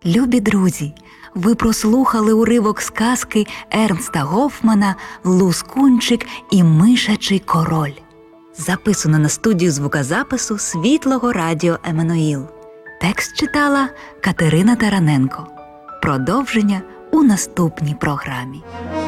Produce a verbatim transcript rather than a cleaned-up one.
Любі друзі, ви прослухали уривок сказки Ернста Гофмана «Лускунчик і мишачий король». Записано на студію звукозапису Світлого радіо «Еммануїл». Текст читала Катерина Тараненко. Продовження у наступній програмі.